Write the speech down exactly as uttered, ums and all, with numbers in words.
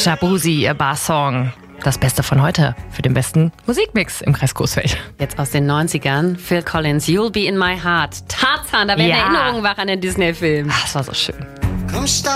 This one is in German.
Shaboozey, ihr Bar-Song. Das Beste von heute für den besten Musikmix im Kreis Coesfeld. Jetzt aus den neunzigern, Phil Collins, You'll Be in My Heart. Tarzan, da werden Ja. Erinnerungen wach an den Disney-Film. Ach, das war so schön. Come stop